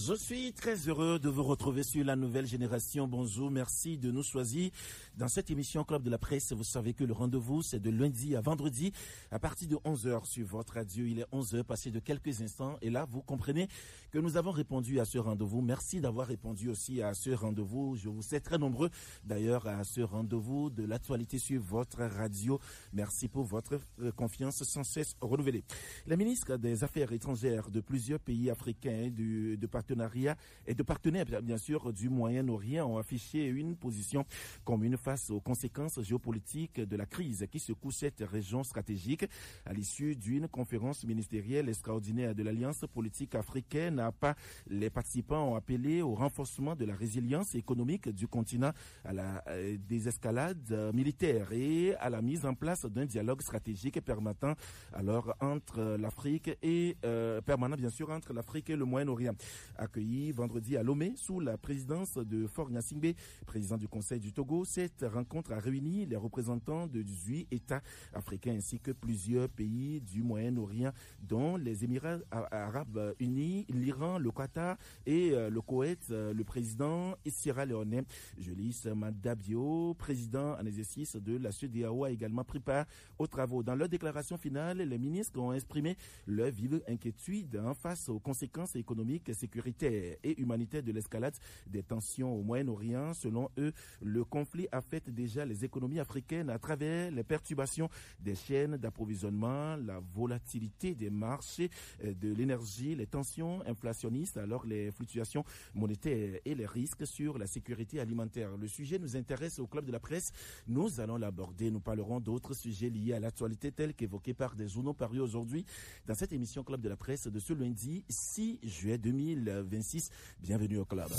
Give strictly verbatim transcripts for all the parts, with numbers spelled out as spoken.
Je suis très heureux de vous retrouver sur la nouvelle génération. Bonjour, merci de nous choisir dans cette émission Club de la Presse. Vous savez que le rendez-vous, c'est de lundi à vendredi à partir de onze heures sur votre radio. Il est onze heures passé de quelques instants et là, vous comprenez que nous avons répondu à ce rendez-vous. Merci d'avoir répondu aussi à ce rendez-vous. Je vous sais très nombreux d'ailleurs à ce rendez-vous de l'actualité sur votre radio. Merci pour votre confiance sans cesse renouvelée. La ministre des Affaires étrangères de plusieurs pays africains du, de partenariat et de partenaires, bien sûr, du Moyen-Orient ont affiché une position commune face aux conséquences géopolitiques de la crise qui secoue cette région stratégique. À l'issue d'une conférence ministérielle extraordinaire de l'Alliance politique africaine, A P A, les participants ont appelé au renforcement de la résilience économique du continent, à la euh, désescalade militaire et à la mise en place d'un dialogue stratégique permettant alors entre l'Afrique et euh, permanent bien sûr entre l'Afrique et le Moyen-Orient. Accueilli vendredi à Lomé sous la présidence de Faure Gnassingbé, président du Conseil du Togo, cette rencontre a réuni les représentants de dix-huit États africains ainsi que plusieurs pays du Moyen-Orient, dont les Émirats arabes unis, l'Iran, le Qatar et euh, le Koweït. Euh, le président Sierra Leone, Julius Maada Bio, président en exercice de la C E D E A O, a également pris part aux travaux. Dans leur déclaration finale, les ministres ont exprimé leur vive inquiétude hein, face aux conséquences économiques, sécuritaires et humanitaires de l'escalade des tensions au Moyen-Orient. Selon eux, le conflit affecte déjà les économies africaines à travers les perturbations des chaînes d'approvisionnement, la volatilité des marchés de l'énergie, les tensions inflationnistes, alors les fluctuations monétaires et les risques sur la sécurité alimentaire. Le sujet nous intéresse au Club de la Presse. Nous allons l'aborder. Nous parlerons d'autres sujets liés à l'actualité tels qu'évoqués par des journaux parus aujourd'hui dans cette émission Club de la Presse de ce lundi six juillet deux mille vingt-six. Bienvenue au Club.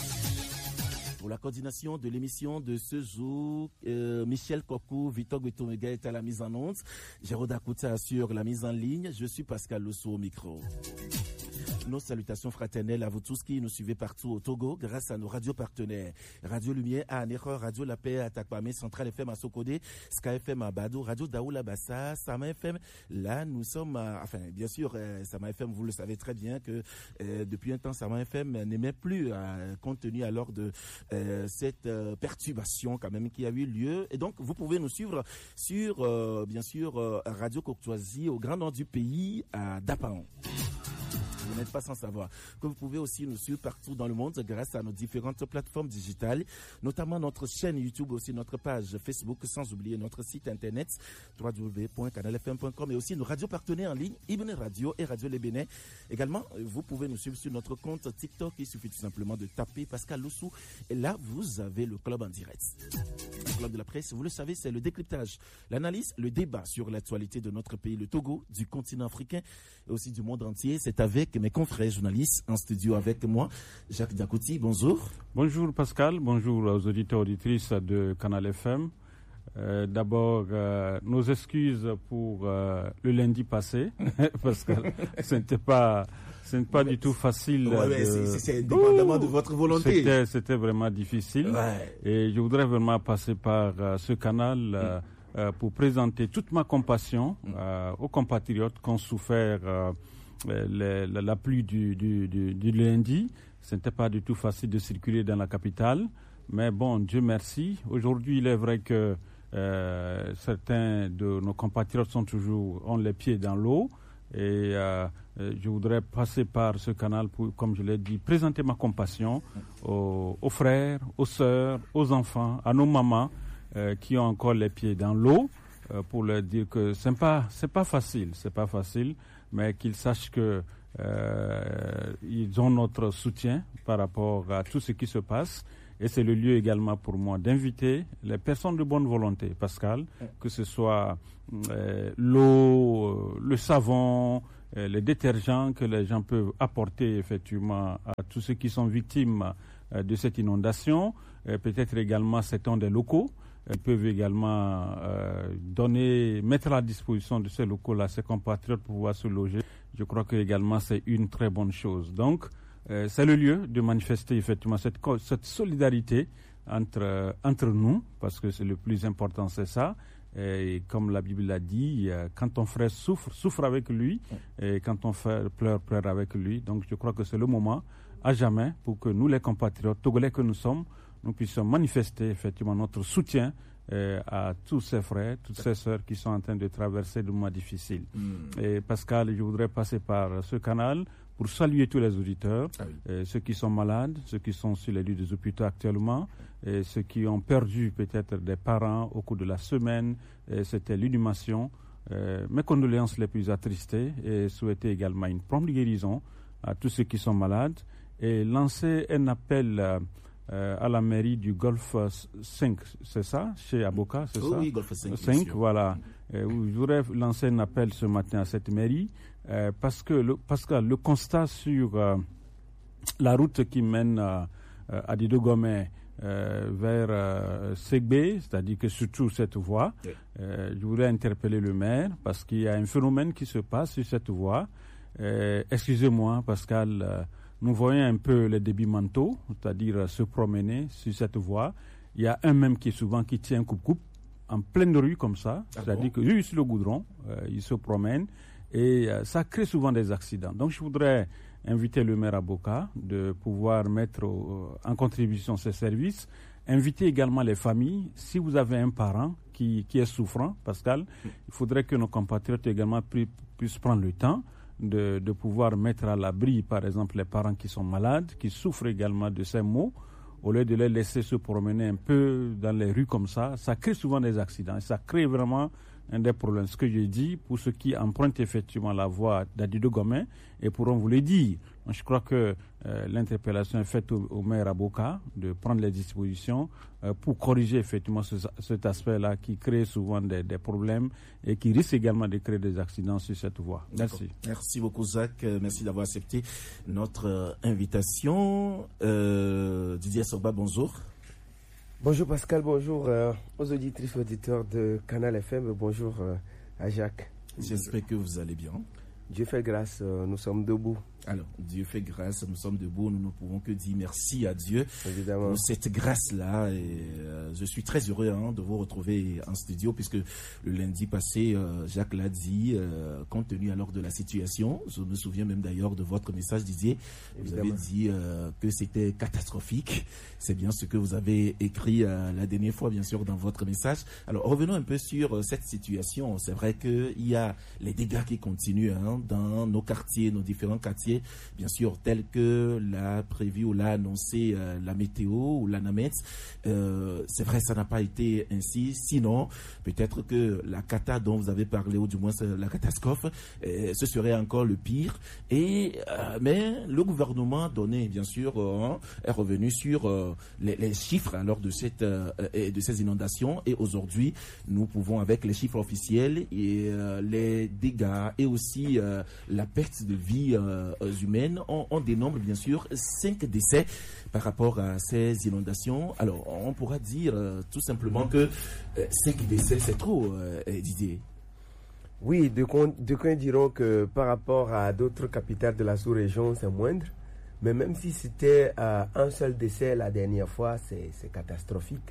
Pour la coordination de l'émission de ce jour, euh, Michel Kokou, Victor Gwetomega est à la mise en onde. Jérôme Dakouta assure la mise en ligne. Je suis Pascal Losso au micro. Nos salutations fraternelles à vous tous qui nous suivez partout au Togo grâce à nos radios partenaires. Radio Lumière à Anéro, Radio La Paix à Takwame, Central F M à Sokode, Sky F M à Bado, Radio Daoula Bassa, Sama F M. Là, nous sommes, à, enfin, bien sûr, euh, Sama F M, vous le savez très bien que euh, depuis un temps, Sama F M n'émet plus euh, compte tenu alors de euh, cette euh, perturbation quand même qui a eu lieu. Et donc, vous pouvez nous suivre sur, euh, bien sûr, euh, Radio Courtoisie au grand nord du pays à Dapaon. Vous n'êtes pas sans savoir que vous pouvez aussi nous suivre partout dans le monde grâce à nos différentes plateformes digitales, notamment notre chaîne YouTube, aussi notre page Facebook, sans oublier notre site internet w w w point canal f m point com et aussi nos radios partenaires en ligne, Ibn Radio et Radio Les Bénin. Également, vous pouvez nous suivre sur notre compte TikTok. Il suffit tout simplement de taper Pascal Lossou et là, vous avez le club en direct. Le Club de la Presse, vous le savez, c'est le décryptage, l'analyse, le débat sur l'actualité de notre pays, le Togo, du continent africain et aussi du monde entier. C'est avec mes confrères journalistes en studio avec moi. Jacques Dakouti, bonjour. Bonjour Pascal, bonjour aux auditeurs et auditrices de Canal F M. Euh, d'abord, euh, nos excuses pour euh, le lundi passé, parce que ce n'était pas, ce n'est pas ouais, du tout facile. Ouais, de... ouais, c'est, c'est dépendamment Ouh, de votre volonté. C'était, c'était vraiment difficile. Ouais. Et je voudrais vraiment passer par euh, ce canal euh, mm. euh, pour présenter toute ma compassion mm. euh, aux compatriotes qui ont souffert euh, les, la, la pluie du, du, du, du lundi. Ce n'était pas du tout facile de circuler dans la capitale. Mais bon, Dieu merci. Aujourd'hui, il est vrai que euh, certains de nos compatriotes sont toujours, ont les pieds dans l'eau. Et euh, je voudrais passer par ce canal pour, comme je l'ai dit, présenter ma compassion aux, aux frères, aux sœurs, aux enfants, à nos mamans euh, qui ont encore les pieds dans l'eau, euh, pour leur dire que c'est pas, c'est pas facile, c'est pas facile, mais qu'ils sachent que euh, ils ont notre soutien par rapport à tout ce qui se passe. Et c'est le lieu également pour moi d'inviter les personnes de bonne volonté, Pascal, que ce soit euh, l'eau, euh, le savon, euh, les détergents que les gens peuvent apporter effectivement à tous ceux qui sont victimes euh, de cette inondation. Euh, peut-être également certains des locaux. Ils peuvent également euh, donner, mettre à la disposition de ces locaux-là ces compatriotes pour pouvoir se loger. Je crois que également c'est une très bonne chose. Donc, Euh, c'est le lieu de manifester effectivement cette, cette solidarité entre, euh, entre nous, parce que c'est le plus important, c'est ça, Et comme la Bible l'a dit, quand ton frère souffre, souffre avec lui. Et quand ton frère pleure, pleure avec lui. Donc je crois que c'est le moment, à jamais, pour que nous, les compatriotes togolais que nous sommes, nous puissions manifester effectivement notre soutien euh, à tous ces frères, toutes ces sœurs qui sont en train de traverser des moments difficiles. Mm. Et Pascal, je voudrais passer par ce canal pour saluer tous les auditeurs, ah oui. euh, ceux qui sont malades, ceux qui sont sur les lits des hôpitaux actuellement, et ceux qui ont perdu peut-être des parents au cours de la semaine. C'était l'inhumation. Euh, mes condoléances les plus attristées et souhaiter également une prompte guérison à tous ceux qui sont malades et lancer un appel euh, euh, à la mairie du Golfe cinq, c'est ça, chez Aboka, c'est oh, ça Oui, Golfe cinq. cinq voilà. Mm. Euh, je voudrais lancer un appel ce matin à cette mairie euh, parce que le, parce que le constat sur euh, la route qui mène euh, à Didogomé Euh, vers euh, Segbe, c'est-à-dire que surtout cette voie, oui. euh, je voulais interpeller le maire parce qu'il y a un phénomène qui se passe sur cette voie. Euh, excusez-moi, Pascal, euh, nous voyons un peu les débits mentaux, c'est-à-dire euh, se promener sur cette voie. Il y a un même qui souvent qui tient un coupe-coupe en pleine rue comme ça, ah c'est-à-dire bon? que lui sur le goudron, euh, il se promène et euh, ça crée souvent des accidents. Donc je voudrais inviter le maire Aboka de pouvoir mettre au, en contribution ces services. Inviter également les familles. Si vous avez un parent qui, qui est souffrant, Pascal, il faudrait que nos compatriotes également pu, puissent prendre le temps de, de pouvoir mettre à l'abri, par exemple, les parents qui sont malades, qui souffrent également de ces maux, au lieu de les laisser se promener un peu dans les rues comme ça. Ça crée souvent des accidents et ça crée vraiment un des problèmes. Ce que je dis, pour ceux qui empruntent effectivement la voie d'Adidogomé, et pourront vous le dire. Je crois que euh, l'interpellation est faite au, au maire Aboka de prendre les dispositions euh, pour corriger effectivement ce, cet aspect-là qui crée souvent des, des problèmes et qui risque également de créer des accidents sur cette voie. Merci. Merci beaucoup, Zach. Merci d'avoir accepté notre euh, invitation. Euh, Didier Sorba, bonjour. Bonjour Pascal, bonjour euh, aux auditrices et auditeurs de Canal F M, bonjour euh, à Jacques. J'espère que vous allez bien. Dieu fait grâce, euh, nous sommes debout. Alors, Dieu fait grâce, nous sommes debout, nous ne pouvons que dire merci à Dieu Évidemment. pour cette grâce-là. Et euh, je suis très heureux hein, de vous retrouver en studio, puisque le lundi passé, euh, Jacques l'a dit, euh, compte tenu alors de la situation, je me souviens même d'ailleurs de votre message, Didier, vous avez dit euh, que c'était catastrophique. C'est bien ce que vous avez écrit euh, la dernière fois, bien sûr, dans votre message. Alors, revenons un peu sur euh, cette situation. C'est vrai qu'il y a les dégâts qui continuent hein, dans nos quartiers, nos différents quartiers, bien sûr, tel que l'a prévu ou l'a annoncé euh, la météo ou l'ANAMET. Euh, c'est vrai, ça n'a pas été ainsi. Sinon, peut-être que la cata dont vous avez parlé, ou du moins la catastrophe, euh, ce serait encore le pire. Et, euh, mais le gouvernement donné, bien sûr, euh, est revenu sur euh, les, les chiffres alors de, cette, euh, de ces inondations. Et aujourd'hui, nous pouvons, avec les chiffres officiels et euh, les dégâts et aussi euh, la perte de vie euh, humaines, on, on dénombre bien sûr cinq décès par rapport à ces inondations. Alors, on pourra dire euh, tout simplement que euh, cinq décès, c'est trop, euh, Didier. Oui, d'aucuns diront que par rapport à d'autres capitales de la sous-région, c'est moindre. Mais même si c'était euh, un seul décès la dernière fois, c'est catastrophique.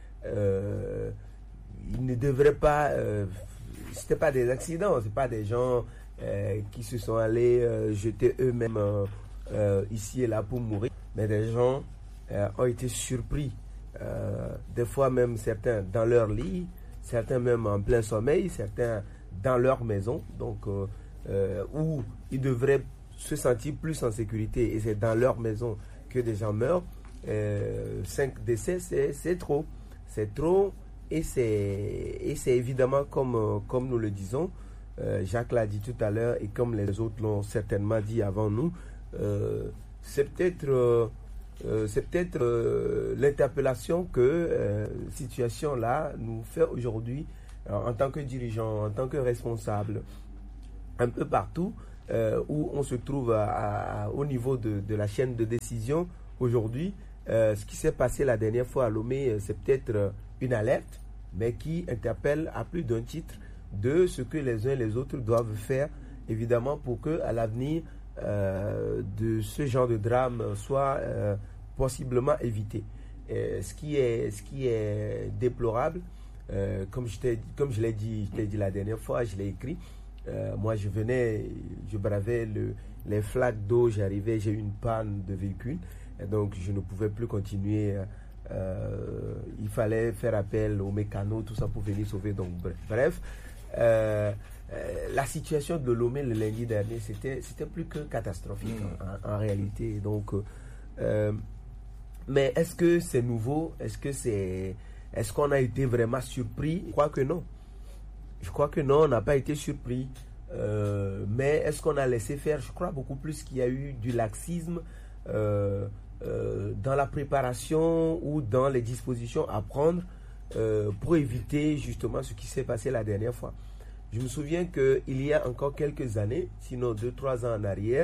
Euh, il ne devrait pas... Euh, c'était pas des accidents, c'est pas des gens... Euh, qui se sont allés euh, jeter eux-mêmes euh, euh, ici et là pour mourir. Mais des gens euh, ont été surpris, euh, des fois même certains dans leur lit, certains même en plein sommeil, certains dans leur maison, donc euh, euh, où ils devraient se sentir plus en sécurité, et c'est dans leur maison que des gens meurent. Euh, cinq décès, c'est trop. C'est trop, et c'est évidemment comme, euh, comme nous le disons, Euh, Jacques l'a dit tout à l'heure et comme les autres l'ont certainement dit avant nous, euh, c'est peut-être euh, euh, c'est peut-être euh, l'interpellation que euh, situation là nous fait aujourd'hui euh, en tant que dirigeant, en tant que responsable, un peu partout euh, où on se trouve à, à, au niveau de, de la chaîne de décision aujourd'hui. Euh, ce qui s'est passé la dernière fois à Lomé, c'est peut-être une alerte, mais qui interpelle à plus d'un titre de ce que les uns et les autres doivent faire, évidemment, pour que à l'avenir euh, de ce genre de drame soit euh, possiblement évité. Et ce qui est, ce qui est déplorable, Euh, comme, je t'ai, comme je l'ai dit, je t'ai dit la dernière fois, je l'ai écrit. Euh, moi, je venais, je bravais le, les flaques d'eau, j'arrivais, j'ai eu une panne de véhicule. Et donc, je ne pouvais plus continuer. Euh, il fallait faire appel aux mécanos, tout ça pour venir sauver. Donc, bref. Euh, euh, la situation de Lomé le lundi dernier, c'était, c'était plus que catastrophique mmh. en, en réalité. Donc, euh, mais est-ce que c'est nouveau? Est-ce que c'est, est-ce qu'on a été vraiment surpris? Je crois que non. Je crois que non, on n'a pas été surpris. Euh, mais est-ce qu'on a laissé faire? Je crois beaucoup plus qu'il y a eu du laxisme euh, euh, dans la préparation ou dans les dispositions à prendre euh, pour éviter justement ce qui s'est passé la dernière fois. Je me souviens qu'il y a encore quelques années, sinon deux, trois ans en arrière,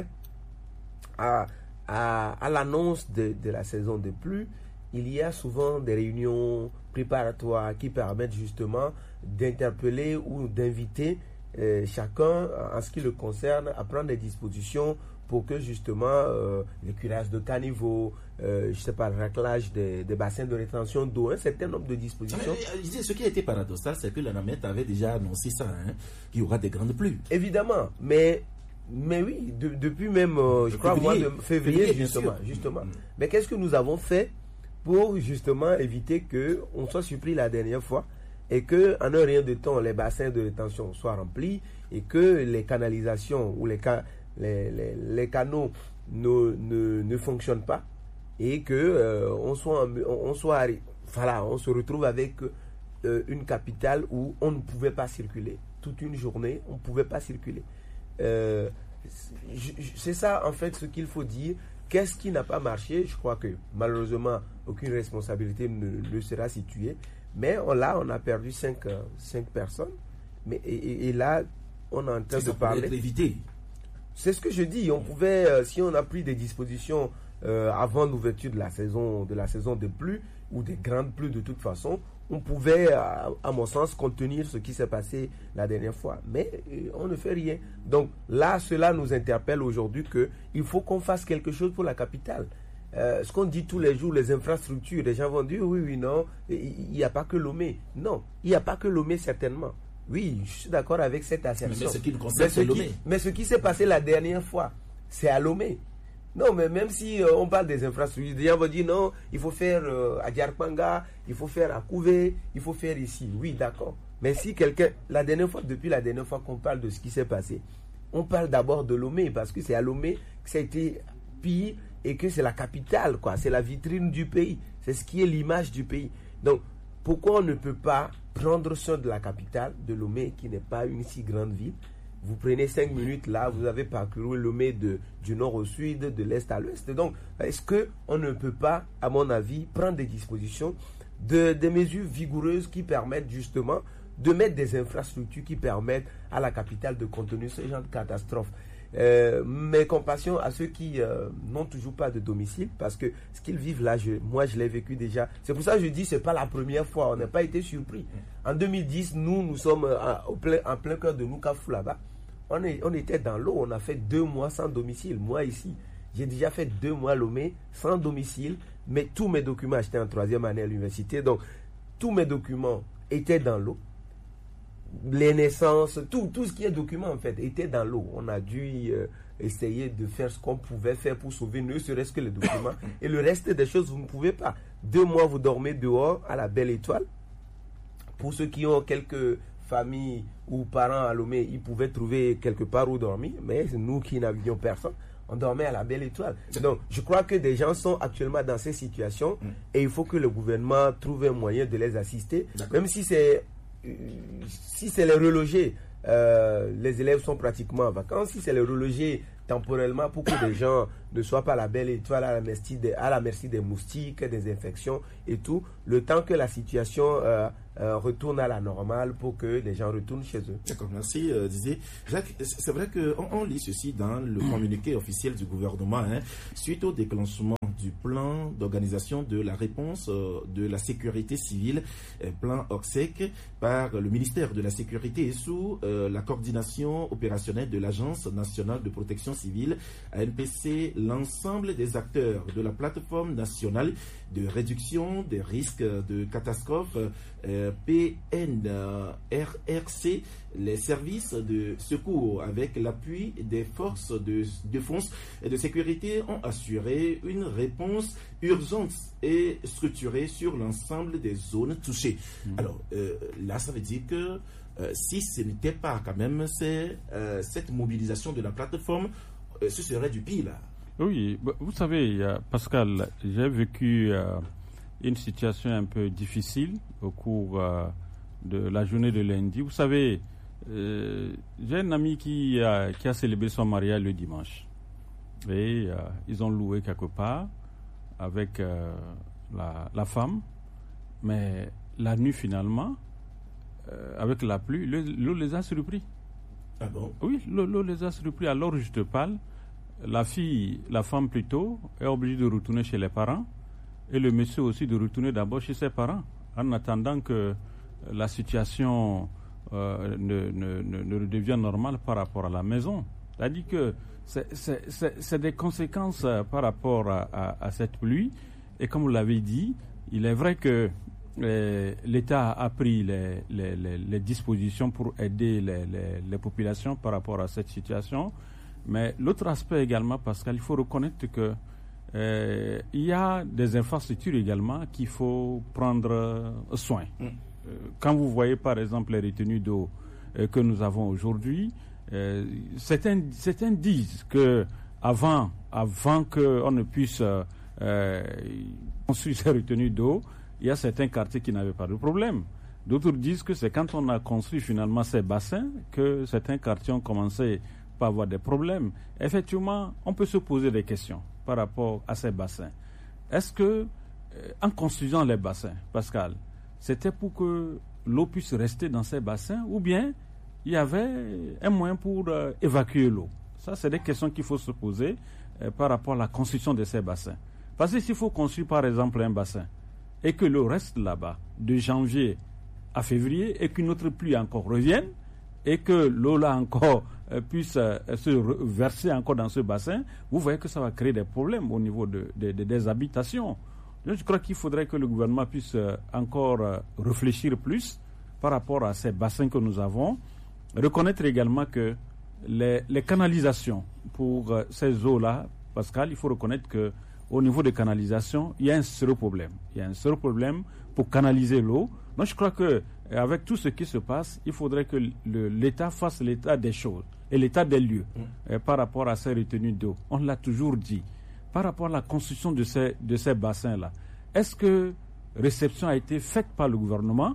à, à, à l'annonce de, de la saison de pluie, il y a souvent des réunions préparatoires qui permettent justement d'interpeller ou d'inviter euh, chacun, en ce qui le concerne, à prendre des dispositions pour que justement euh, le curage de caniveaux, euh, je sais pas, le raclage des, des bassins de rétention d'eau, un certain nombre de dispositions. Mais, ce qui a été paradoxal, c'est que l'ANAMET avait déjà annoncé ça, hein, qu'il y aura des grandes pluies. Évidemment, mais, mais oui, de, depuis même, euh, je crois, mois de février, février justement. justement. Mmh. Mais qu'est-ce que nous avons fait pour justement éviter qu'on soit surpris la dernière fois et qu'en un rien de temps, les bassins de rétention soient remplis et que les canalisations ou les, ca les, les, les canaux ne, ne, ne fonctionnent pas et qu'on euh, soit, on, soit, voilà, on se retrouve avec euh, une capitale où on ne pouvait pas circuler. Toute une journée, on ne pouvait pas circuler. Euh, c'est ça, en fait, ce qu'il faut dire. Qu'est-ce qui n'a pas marché? Je crois que malheureusement, aucune responsabilité ne, ne sera située. Mais on, là, on a perdu cinq, euh, cinq personnes. Mais, et, et, et là, on est en train de parler. C'est ce que je dis. On pouvait, euh, si on a pris des dispositions euh, avant l'ouverture de la saison, de la saison de pluie ou des grandes pluies de toute façon, on pouvait, à, à mon sens, contenir ce qui s'est passé la dernière fois. Mais euh, on ne fait rien. Donc là, cela nous interpelle aujourd'hui qu'il faut qu'on fasse quelque chose pour la capitale. Euh, ce qu'on dit tous les jours, les infrastructures, les gens vont dire oui, oui, non, il n'y a pas que Lomé. Non, il n'y a pas que Lomé, certainement. Oui, je suis d'accord avec cette assertion. Mais ce qui nous concerne, c'est Lomé. Mais ce qui s'est passé la dernière fois, c'est à Lomé. Non, mais même si euh, on parle des infrastructures, les gens vont dire non, il faut faire euh, à Diarpanga, il faut faire à Kouvé, il faut faire ici. Oui, d'accord. Mais si quelqu'un, la dernière fois, depuis la dernière fois qu'on parle de ce qui s'est passé, on parle d'abord de Lomé, parce que c'est à Lomé que ça a été pire et que c'est la capitale, quoi. C'est la vitrine du pays. C'est ce qui est l'image du pays. Donc, pourquoi on ne peut pas prendre soin de la capitale, de Lomé, qui n'est pas une si grande ville? Vous prenez cinq minutes là, vous avez parcouru Lomé de, du nord au sud, de l'est à l'ouest. Donc, est-ce qu'on ne peut pas, à mon avis, prendre des dispositions, de, des mesures vigoureuses qui permettent justement de mettre des infrastructures qui permettent à la capitale de contenir ce genre de catastrophe? Euh, mes compassions à ceux qui euh, n'ont toujours pas de domicile, parce que ce qu'ils vivent là, je, moi je l'ai vécu déjà. C'est pour ça que je dis c'est pas la première fois, on n'a pas été surpris. En deux mille dix, nous, nous sommes à, au plein, en plein cœur de Noukafou là-bas. On, est, on était dans l'eau, on a fait deux mois sans domicile. Moi ici, j'ai déjà fait deux mois à Lomé sans domicile, mais tous mes documents, j'étais en troisième année à l'université, donc tous mes documents étaient dans l'eau. Les naissances, tout, tout ce qui est document en fait était dans l'eau. On a dû euh, essayer de faire ce qu'on pouvait faire pour sauver ne serait-ce que les documents. Et le reste des choses, vous ne pouvez pas. Deux mois, vous dormez dehors à la Belle Étoile. Pour ceux qui ont quelques familles ou parents à Lomé, ils pouvaient trouver quelque part où dormir. Mais nous qui n'avions personne, on dormait à la Belle Étoile. Donc, je crois que des gens sont actuellement dans ces situations et il faut que le gouvernement trouve un moyen de les assister. Même si c'est si c'est les reloger, euh, les élèves sont pratiquement en vacances. Si c'est les reloger temporairement pour que les gens ne soient pas à la Belle Étoile, à la merci des, à la merci des moustiques, des infections et tout, le temps que la situation euh, euh, retourne à la normale pour que les gens retournent chez eux. D'accord, merci euh, Didier. Jacques, c'est vrai qu'on on lit ceci dans le communiqué officiel du gouvernement, hein, suite au déclenchement du plan d'organisation de la réponse euh, de la sécurité civile, euh, plan O R S E C, par le ministère de la Sécurité et sous euh, la coordination opérationnelle de l'Agence nationale de protection civile, A N P C. L'ensemble des acteurs de la plateforme nationale de réduction des risques de catastrophes euh, P N R R C, les services de secours avec l'appui des forces de défense et de sécurité ont assuré une réponse urgente et structurée sur l'ensemble des zones touchées. Mmh. Alors euh, là, ça veut dire que euh, si ce n'était pas quand même euh, cette mobilisation de la plateforme, euh, ce serait du pire là. Oui, vous savez, Pascal, j'ai vécu euh, une situation un peu difficile au cours euh, de la journée de lundi. Vous savez, euh, j'ai un ami qui a, qui a célébré son mariage le dimanche. Et euh, ils ont loué quelque part avec euh, la, la femme. Mais la nuit, finalement, euh, avec la pluie, l'eau les a surpris. Ah bon? Oui, l'eau les a surpris. Alors je te parle. La fille, la femme plutôt, est obligée de retourner chez les parents et le monsieur aussi de retourner d'abord chez ses parents en attendant que la situation euh, ne, ne, ne, ne redevienne normale par rapport à la maison. C'est-à-dire que c'est, c'est, c'est, c'est des conséquences euh, par rapport à, à, à cette pluie. Et comme vous l'avez dit, il est vrai que euh, l'État a pris les, les, les, les dispositions pour aider les, les, les populations par rapport à cette situation. Mais l'autre aspect également, Pascal, il faut reconnaître que euh, il y a des infrastructures également qu'il faut prendre euh, soin. Mm. Euh, quand vous voyez par exemple les retenues d'eau euh, que nous avons aujourd'hui, euh, certains, certains disent que avant, avant qu'on ne puisse euh, construire ces retenues d'eau, il y a certains quartiers qui n'avaient pas de problème. D'autres disent que c'est quand on a construit finalement ces bassins que certains quartiers ont commencé pas avoir des problèmes. Effectivement, on peut se poser des questions par rapport à ces bassins. Est-ce que, euh, en construisant les bassins, Pascal, c'était pour que l'eau puisse rester dans ces bassins ou bien il y avait un moyen pour euh, évacuer l'eau? Ça, c'est des questions qu'il faut se poser euh, par rapport à la construction de ces bassins. Parce que s'il faut construire, par exemple, un bassin et que l'eau reste là-bas de janvier à février et qu'une autre pluie encore revienne, et que l'eau là encore euh, puisse euh, se verser encore dans ce bassin, vous voyez que ça va créer des problèmes au niveau de, de, de, des habitations. Je crois qu'il faudrait que le gouvernement puisse euh, encore euh, réfléchir plus par rapport à ces bassins que nous avons. Reconnaître également que les, les canalisations pour euh, ces eaux-là, Pascal, il faut reconnaître qu'au niveau des canalisations, il y a un sérieux problème. Il y a un sérieux problème pour canaliser l'eau. Donc je crois que avec tout ce qui se passe, il faudrait que le, l'État fasse l'état des choses et l'état des lieux mmh. euh, par rapport à ces retenues d'eau. On l'a toujours dit. Par rapport à la construction de ces, de ces bassins-là, est-ce que réception a été faite par le gouvernement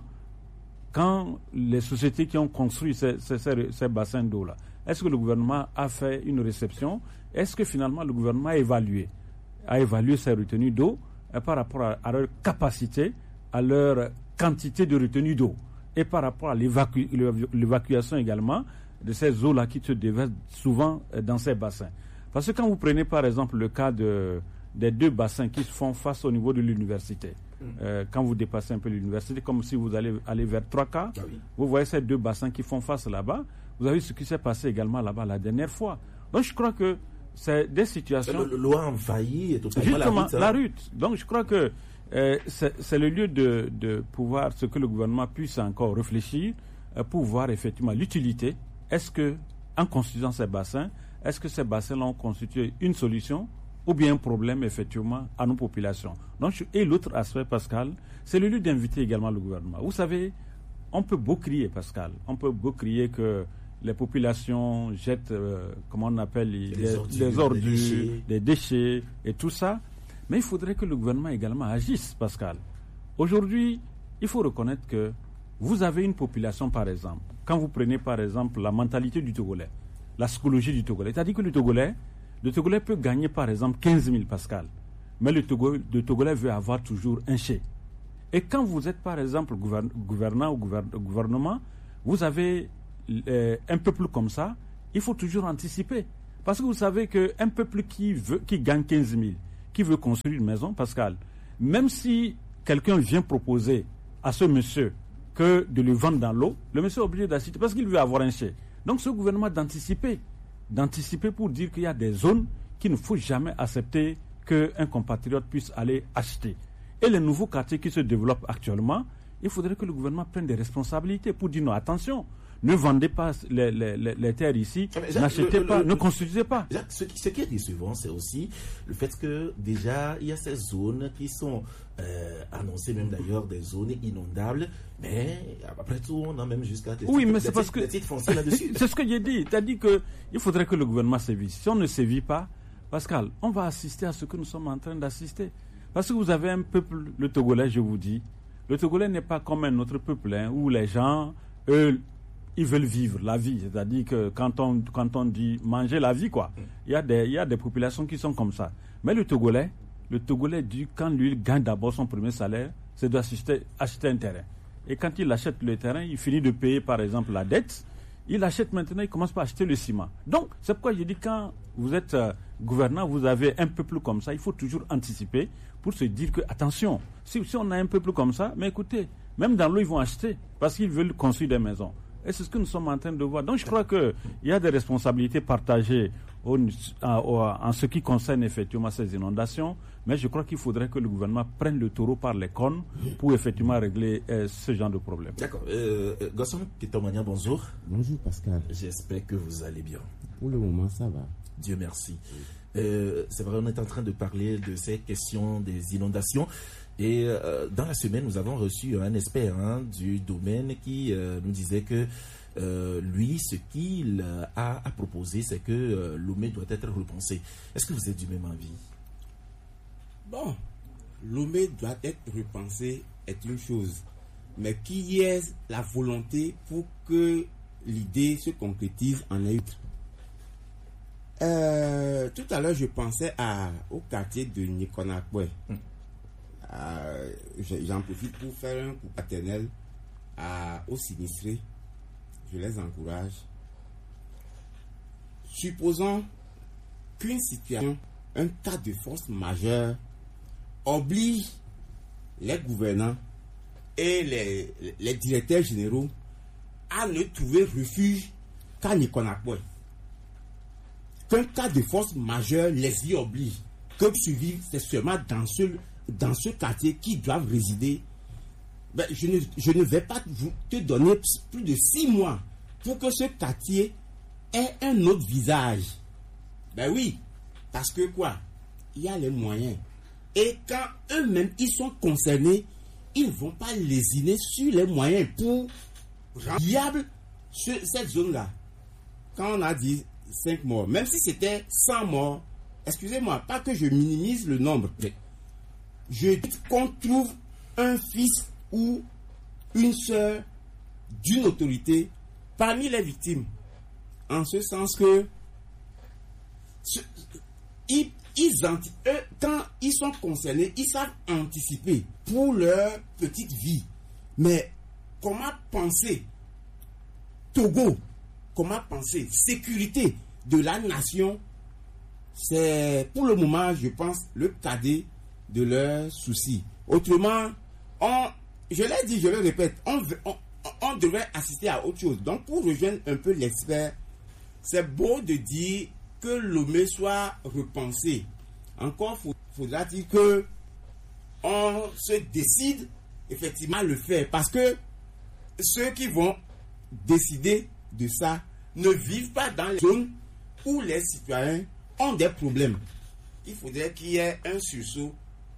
quand les sociétés qui ont construit ces, ces, ces, ces bassins d'eau-là, est-ce que le gouvernement a fait une réception? Est-ce que finalement le gouvernement a évalué, a évalué ces retenues d'eau euh, par rapport à, à leur capacité, à leur quantité de retenue d'eau et par rapport à l'évacu- l'évacuation également de ces eaux-là qui se déversent souvent dans ces bassins. Parce que quand vous prenez par exemple le cas de, des deux bassins qui se font face au niveau de l'université, mmh. euh, quand vous dépassez un peu l'université, comme si vous allez aller vers trois K, ah oui. vous voyez ces deux bassins qui font face là-bas, vous avez vu ce qui s'est passé également là-bas la dernière fois. Donc je crois que c'est des situations... Le, l'eau a envahi et totalement la route. Hein. la route. Donc je crois que Euh, c'est, c'est le lieu de, de pouvoir, ce que le gouvernement puisse encore réfléchir euh, pour voir effectivement l'utilité. Est-ce que, en construisant ces bassins, est-ce que ces bassins-là ont constitué une solution ou bien un problème effectivement à nos populations? Donc, et l'autre aspect, Pascal, c'est le lieu d'inviter également le gouvernement. Vous savez, on peut beau crier, Pascal, on peut beau crier que les populations jettent, euh, comment on appelle, les, les ordures, les ordures des, déchets. des déchets et tout ça. Mais il faudrait que le gouvernement également agisse, Pascal. Aujourd'hui, il faut reconnaître que vous avez une population, par exemple, quand vous prenez par exemple la mentalité du Togolais, la psychologie du Togolais, c'est-à-dire que le Togolais, le Togolais peut gagner par exemple quinze mille, Pascal, mais le, Togo, le Togolais veut avoir toujours un chèque. Et quand vous êtes par exemple gouvern, gouvernant ou gouvern, gouvernement, vous avez euh, un peuple comme ça, il faut toujours anticiper. Parce que vous savez qu'un peuple qui, veut, qui gagne quinze mille, qui veut construire une maison, Pascal, même si quelqu'un vient proposer à ce monsieur que de lui vendre dans l'eau, le monsieur est obligé d'acheter parce qu'il veut avoir un chèque. Donc ce gouvernement d'anticiper, d'anticiper pour dire qu'il y a des zones qu'il ne faut jamais accepter qu'un compatriote puisse aller acheter. Et les nouveaux quartiers qui se développent actuellement, il faudrait que le gouvernement prenne des responsabilités pour dire non, attention, ne vendez pas les, les, les, les terres ici, Jacques, n'achetez le, pas, le, ne construisez pas. Jacques, ce, qui, ce qui est décevant, c'est aussi le fait que déjà, il y a ces zones qui sont euh, annoncées, même d'ailleurs, des zones inondables, mais après tout, on a même jusqu'à des oui, titres, mais c'est des parce titres, que des titres fonciers là-dessus. C'est ce que j'ai dit. Tu as dit qu'il faudrait que le gouvernement sévisse. Si on ne sévit pas, Pascal, on va assister à ce que nous sommes en train d'assister. Parce que vous avez un peuple, le Togolais, je vous dis, le Togolais n'est pas comme un autre peuple, hein, où les gens, eux, ils veulent vivre la vie. C'est-à-dire que quand on, quand on dit manger la vie, quoi, il y a des, il y a des populations qui sont comme ça. Mais le Togolais, le Togolais dit, quand lui, il gagne d'abord son premier salaire, c'est d'acheter acheter un terrain. Et quand il achète le terrain, il finit de payer, par exemple, la dette. Il achète maintenant, il commence par acheter le ciment. Donc, c'est pourquoi je dis, quand vous êtes euh, gouvernant, vous avez un peuple comme ça, il faut toujours anticiper pour se dire que, attention, si, si on a un peuple comme ça, mais écoutez, même dans l'eau, ils vont acheter parce qu'ils veulent construire des maisons. Et c'est ce que nous sommes en train de voir. Donc, je crois qu'il y a des responsabilités partagées au, en, en ce qui concerne effectivement ces inondations, mais je crois qu'il faudrait que le gouvernement prenne le taureau par les cornes pour effectivement régler euh, ce genre de problème. D'accord. Euh, Gosson Kitomania, bonjour. Bonjour Pascal. J'espère que vous allez bien. Pour le moment, ça va. Dieu merci. Euh, c'est vrai, on est en train de parler de ces questions des inondations. Et euh, dans la semaine, nous avons reçu un expert hein, du domaine qui euh, nous disait que euh, lui, ce qu'il a à proposer, c'est que euh, Lomé doit être repensé. Est-ce que vous êtes du même avis? Bon, Lomé doit être repensé est une chose, mais qu'il y ait la volonté pour que l'idée se concrétise en est autre. Euh, tout à l'heure, je pensais à, au quartier de Nikonakwe. Hum. Euh, j'en profite pour faire un coup paternel à, aux sinistrés. Je les encourage. Supposons qu'une situation, un cas de force majeure, oblige les gouvernants et les, les directeurs généraux à ne trouver refuge qu'à Nikonakwe. Qu'un cas de force majeure les y oblige. Que survivre, c'est seulement dans ce dans ce quartier qui doivent résider. Ben, je, ne, je ne vais pas vous te donner plus de six mois pour que ce quartier ait un autre visage. Ben oui, parce que quoi? Il y a les moyens. Et quand eux-mêmes, ils sont concernés, ils ne vont pas lésiner sur les moyens pour rendre viable ce, cette zone-là. Quand on a dit cinq morts, même si c'était cent morts, excusez-moi, pas que je minimise le nombre, mais je dis qu'on trouve un fils ou une sœur d'une autorité parmi les victimes. En ce sens que ce, ils, ils, eux, quand ils sont concernés, ils savent anticiper pour leur petite vie. Mais comment penser Togo, comment penser sécurité de la nation, c'est pour le moment, je pense, le cadet de leurs soucis. Autrement, on, je l'ai dit, je le répète, on, on, on devrait assister à autre chose. Donc, pour rejoindre un peu l'expert, c'est beau de dire que Lomé soit repensé. Encore faudra-t-il que on se décide effectivement à le faire. Parce que ceux qui vont décider de ça ne vivent pas dans les zones où les citoyens ont des problèmes. Il faudrait qu'il y ait un sursaut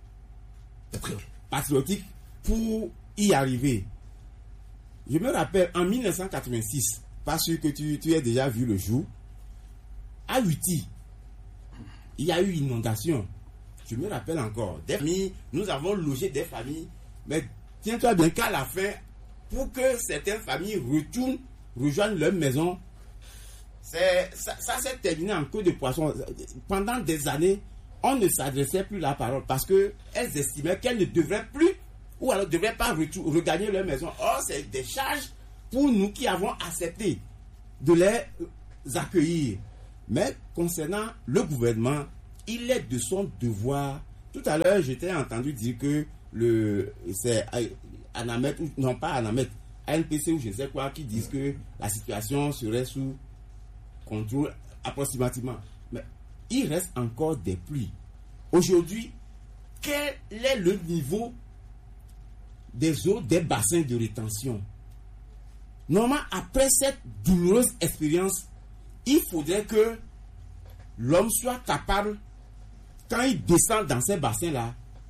patriotique pour y arriver. Je me rappelle en mille neuf cent quatre-vingt-six, pas sûr que tu, tu aies déjà vu le jour, à Uti, il y a eu inondation. Je me rappelle encore, des familles, nous avons logé des familles, mais tiens-toi bien qu'à la fin, pour que certaines familles retournent, rejoignent leur maison, c'est, ça, ça s'est terminé en queue de poisson. Pendant des années, on ne s'adressait plus la parole parce qu'elles estimaient qu'elles ne devraient plus ou alors ne devraient pas retour, regagner leur maison. Or, c'est des charges pour nous qui avons accepté de les accueillir. Mais concernant le gouvernement, il est de son devoir. Tout à l'heure, je t'ai entendu dire que le, c'est Anamet, ou non pas Anamet, A N P C ou je ne sais quoi, qui disent que la situation serait sous contrôle approximativement. Mais il reste encore des pluies. Aujourd'hui, quel est le niveau des eaux des bassins de rétention? Normalement, après cette douloureuse expérience, il faudrait que l'homme soit capable, quand il descend dans ces bassins-là,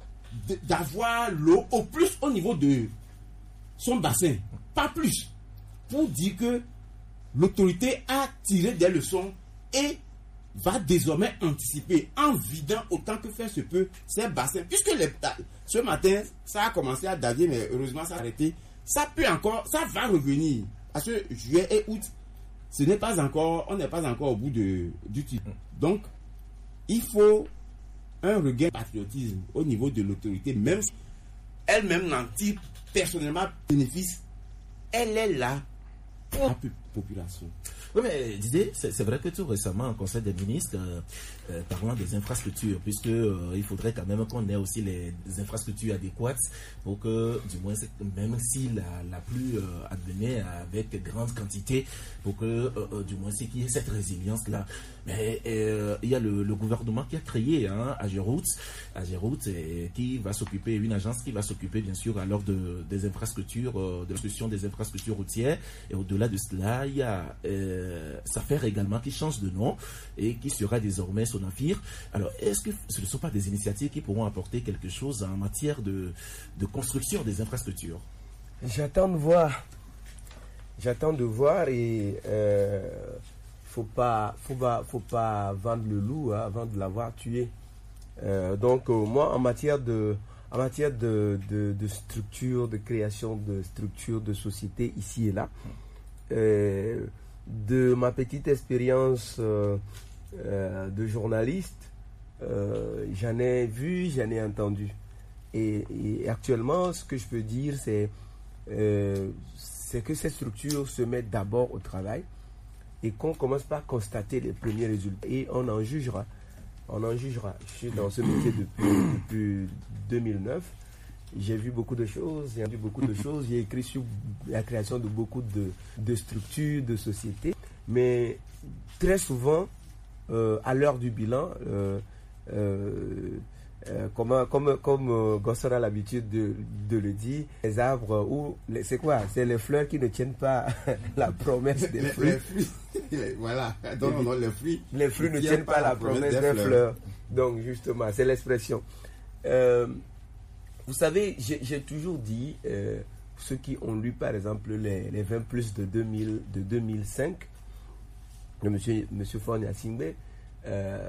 d'avoir l'eau au plus au niveau de son bassin, pas plus, pour dire que l'autorité a tiré des leçons et va désormais anticiper en vidant autant que faire se peut ces bassins. Puisque les, ce matin, ça a commencé à davier, mais heureusement ça a arrêté. Ça peut encore, ça va revenir. Parce que juillet et août, ce n'est pas encore, on n'est pas encore au bout de, du titre. Donc, il faut un regain de patriotisme au niveau de l'autorité, même si elle-même n'en tire personnellement bénéfice, elle est là pour la population. Oui, mais Didier, c'est, c'est vrai que tout récemment, en Conseil des ministres, euh, euh, parlant des infrastructures, puisque euh, il faudrait quand même qu'on ait aussi les, les infrastructures adéquates pour que, du moins, même si la, la pluie euh, advenait avec grande quantité, pour que, euh, euh, du moins, c'est qu'il y ait cette résilience-là. Mais euh, il y a le, le gouvernement qui a créé hein, Ageroute, Ageroute et qui va s'occuper, une agence qui va s'occuper, bien sûr, alors de, des infrastructures, euh, de la gestion des infrastructures routières. Et au-delà de cela, il y a euh, Safer également qui change de nom et qui sera désormais Sonafir. Alors, est-ce que ce ne sont pas des initiatives qui pourront apporter quelque chose en matière de, de construction des infrastructures? J'attends de voir. J'attends de voir et euh, faut pas, faut pas, faut pas vendre le loup hein, avant de l'avoir tué. Euh, donc euh, moi, en matière de, en matière de, de, de structure, de création de structures, de sociétés ici et là, euh, de ma petite expérience euh, euh, de journaliste, euh, j'en ai vu, j'en ai entendu. Et, et actuellement, ce que je peux dire, c'est euh, c'est que ces structures se mettent d'abord au travail et qu'on commence par constater les premiers résultats. Et on en jugera. On en jugera. Je suis dans ce métier depuis, depuis deux mille neuf. J'ai vu beaucoup de choses, j'ai vu beaucoup de choses. J'ai écrit sur la création de beaucoup de, de structures, de sociétés. Mais très souvent, euh, à l'heure du bilan, euh, euh, Euh, comme comme, comme euh, Gosson a l'habitude de, de le dire, les arbres, ou les, c'est quoi? C'est les fleurs qui ne tiennent pas la promesse des les, fruits. Les fruits. Voilà, donc, non, les fruits. Les fruits ne tiennent pas, pas la promesse, promesse des, des fleurs. fleurs. Donc justement, c'est l'expression. Euh, vous savez, j'ai, j'ai toujours dit, euh, ceux qui ont lu par exemple les, les vingt plus de, deux mille, de deux mille cinq, de monsieur, monsieur Fournier Singbe, euh,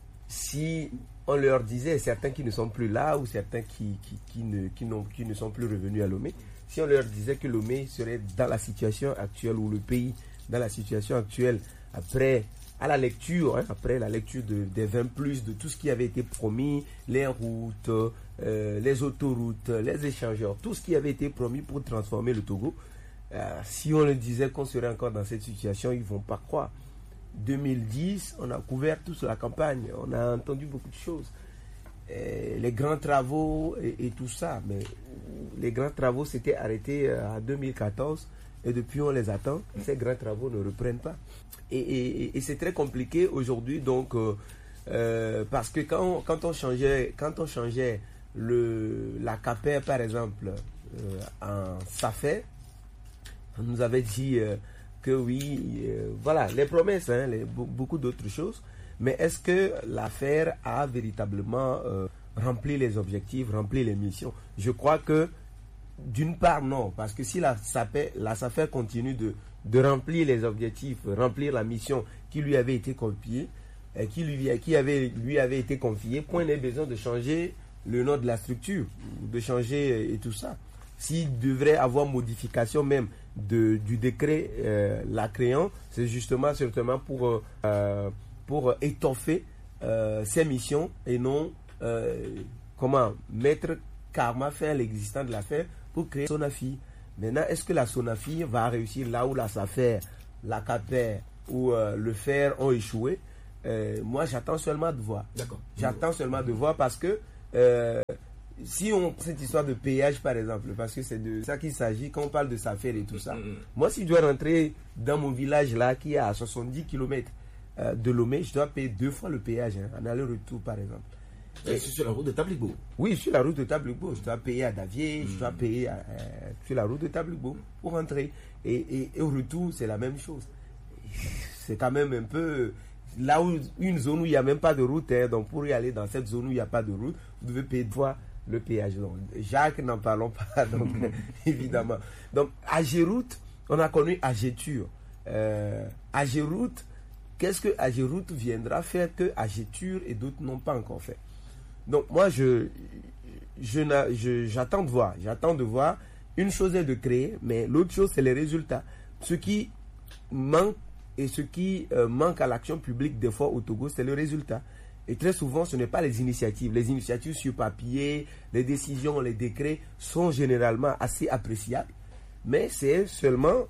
si on leur disait, certains qui ne sont plus là ou certains qui, qui, qui, ne, qui, n'ont, qui ne sont plus revenus à Lomé, si on leur disait que Lomé serait dans la situation actuelle ou le pays dans la situation actuelle après, à la lecture, hein, après la lecture de, des vingt plus, de tout ce qui avait été promis, les routes, euh, les autoroutes, les échangeurs, tout ce qui avait été promis pour transformer le Togo, euh, si on leur disait qu'on serait encore dans cette situation, ils ne vont pas croire. deux mille dix, on a couvert toute la campagne, on a entendu beaucoup de choses. Et les grands travaux et, et tout ça, mais les grands travaux s'étaient arrêtés en deux mille quatorze et depuis on les attend, ces grands travaux ne reprennent pas. Et, et, et c'est très compliqué aujourd'hui, donc, euh, euh, parce que quand on, quand on changeait, quand on changeait le, la C A P E R par exemple euh, en Safer, on nous avait dit... Euh, que oui, euh, voilà, les promesses, hein, les, beaucoup d'autres choses. Mais est-ce que l'affaire a véritablement euh, rempli les objectifs, rempli les missions? Je crois que, d'une part, non. Parce que si la SAFER, la SAFER continue de, de remplir les objectifs, remplir la mission qui lui avait été confiée, euh, qui, lui, qui avait, lui avait été confiée, point n'est besoin de changer le nom de la structure, de changer et tout ça. S'il devrait avoir modification même de, du décret euh, la créant, c'est justement certainement pour, euh, pour étoffer euh, ses missions et non euh, comment mettre karma, faire l'existence de l'affaire pour créer Sonafi. Maintenant, est-ce que la Sonafi va réussir là où la SAFER, la C A P E R ou euh, le F E R ont échoué? euh, moi j'attends seulement de voir. D'accord. J'attends seulement de voir parce que euh, si on cette histoire de péage par exemple, parce que c'est de ça qu'il s'agit quand on parle de Safer et tout ça. Mm-hmm. Moi, si je dois rentrer dans mon village là qui est à soixante-dix kilomètres euh, de Lomé, je dois payer deux fois le péage, hein, en aller-retour par exemple. Et c'est sur la route de Tabligbo. Oui, sur la route de Tabligbo. Je dois payer à Davier, mm-hmm. je dois payer à, euh, sur la route de Tabligbo pour rentrer. Et, et, et au retour, c'est la même chose. C'est quand même un peu là où une zone où il n'y a même pas de route, hein, donc pour y aller dans cette zone où il n'y a pas de route, vous devez payer deux fois le péage. Donc, Jacques, n'en parlons pas, donc, évidemment. Donc, Agéroute, on a connu Agéture. Euh, Agéroute, qu'est-ce que Agéroute viendra faire que Agéture et d'autres n'ont pas encore fait? Donc, moi, je, je, je, j'attends de voir. J'attends de voir. Une chose est de créer, mais l'autre chose, c'est les résultats. Ce qui manque et ce qui euh, manque à l'action publique, des fois, au Togo, c'est le résultat. Et très souvent, ce n'est pas les initiatives. Les initiatives sur papier, les décisions, les décrets sont généralement assez appréciables. Mais c'est seulement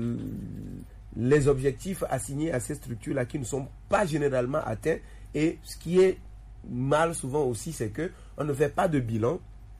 les objectifs assignés à ces structures-là qui ne sont pas généralement atteints. Et ce qui est mal souvent aussi, c'est qu'on ne fait pas de bilan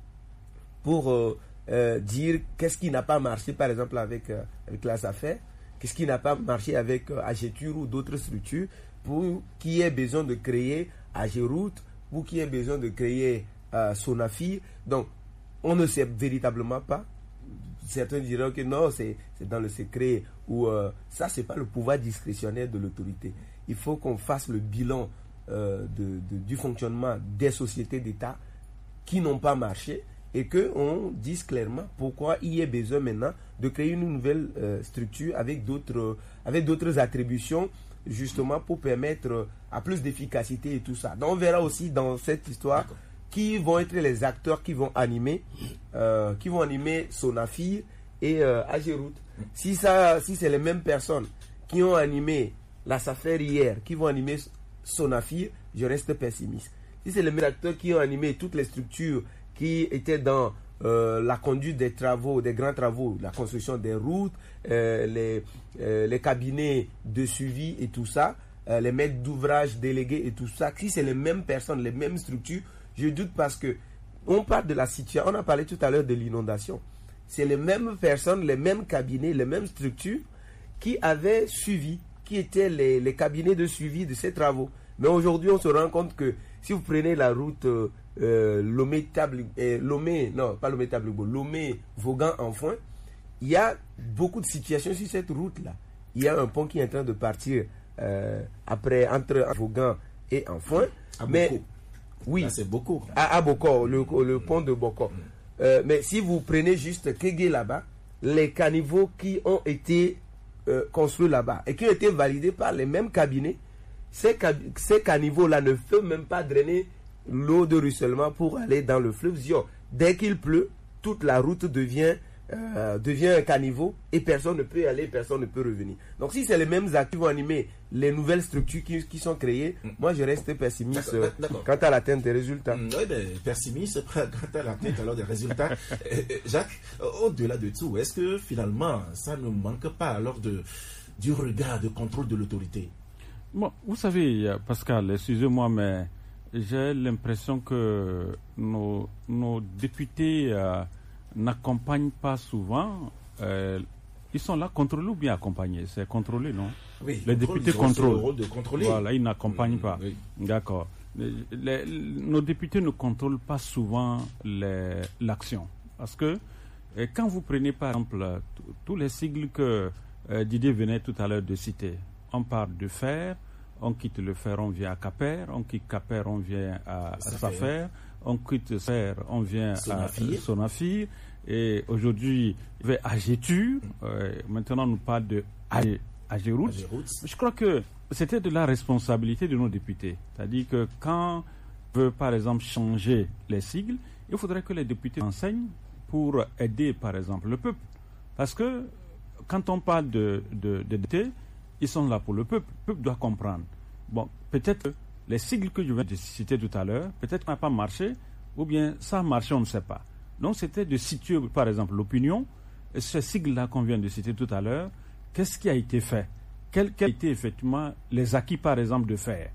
pour euh, euh, dire qu'est-ce qui n'a pas marché, par exemple, avec, euh, avec la Safer, qu'est-ce qui n'a pas marché avec euh, Agéture ou d'autres structures, pour qu'il y ait besoin de créer Agéroute, pour qu'il y ait besoin de créer euh, Sonafir. Donc, on ne sait véritablement pas. Certains diront que non, c'est dans le secret. Ou euh, ça, ce n'est pas le pouvoir discrétionnaire de l'autorité. Il faut qu'on fasse le bilan euh, de, de, du fonctionnement des sociétés d'État qui n'ont pas marché et qu'on dise clairement pourquoi il y a besoin maintenant de créer une nouvelle euh, structure avec d'autres avec d'autres attributions, justement pour permettre à plus d'efficacité et tout ça. Donc on verra aussi dans cette histoire qui vont être les acteurs qui vont animer euh, qui vont animer Sonafir et euh, Agéroute. Si ça si c'est les mêmes personnes qui ont animé la Safer hier qui vont animer Sonafir, je reste pessimiste. Si c'est les mêmes acteurs qui ont animé toutes les structures qui étaient dans euh, la conduite des travaux, des grands travaux, la construction des routes, euh, les, euh, les cabinets de suivi et tout ça, euh, les maîtres d'ouvrage délégués et tout ça, si c'est les mêmes personnes, les mêmes structures, je doute parce que on parle de la situation, on a parlé tout à l'heure de l'inondation. C'est les mêmes personnes, les mêmes cabinets, les mêmes structures qui avaient suivi, qui étaient les, les cabinets de suivi de ces travaux. Mais aujourd'hui, on se rend compte que si vous prenez la route euh, euh, Lomé-Table, euh, Lomé, non, pas Lomé-Table, Lomé-Vaughan-Enfoin, il y a beaucoup de situations sur cette route-là. Il y a un pont qui est en train de partir euh, après, entre Vaughan et Enfoin. À mais Boko. Oui, là, c'est Boko. À, à Boko, le, le pont de Boko. Mm. Euh, mais si vous prenez juste Kégué là-bas, les caniveaux qui ont été euh, construits là-bas et qui ont été validés par les mêmes cabinets, ces, ces caniveaux-là ne peuvent même pas drainer l'eau de ruissellement pour aller dans le fleuve Zion. Dès qu'il pleut, toute la route devient, euh, devient un caniveau et personne ne peut y aller, personne ne peut revenir. Donc si c'est les mêmes actes qui vont animer les nouvelles structures qui, qui sont créées, mm. moi je reste pessimiste euh, quant à l'atteinte des résultats. Mm, oui, ben, pessimiste quant à l'atteinte alors des résultats. Jacques, au-delà de tout, est-ce que finalement ça ne manque pas alors de, du regard de contrôle de l'autorité? Bon, vous savez, Pascal, excusez-moi, mais j'ai l'impression que nos, nos députés euh, n'accompagnent pas souvent. Euh, ils sont là contrôlés ou bien accompagnés? C'est contrôlé, non? Oui, les contrôle, députés contrôlent. Le rôle de contrôler. Voilà, ils n'accompagnent mmh, pas. Oui. D'accord. Les, les, nos députés ne contrôlent pas souvent l'action. Parce que euh, quand vous prenez par exemple tous les sigles que euh, Didier venait tout à l'heure de citer, on parle de fer, on quitte le fer, on vient à Caper, on quitte Caper, on vient à, à Safer, on quitte Safer, on vient Sonafir. à Sonafir, et aujourd'hui, il y avait Agéture, euh, maintenant on nous parle de Agéroute. Je crois que c'était de la responsabilité de nos députés. C'est-à-dire que quand on veut par exemple changer les sigles, il faudrait que les députés enseignent pour aider par exemple le peuple. Parce que quand on parle de, de, de députés, ils sont là pour le peuple. Le peuple doit comprendre. Bon, peut-être que les sigles que je viens de citer tout à l'heure, peut-être ça n'a pas marché, ou bien ça a marché, on ne sait pas. Donc c'était de situer, par exemple, l'opinion, et ce sigle-là qu'on vient de citer tout à l'heure, qu'est-ce qui a été fait? Quels quel a été effectivement les acquis, par exemple, de faire?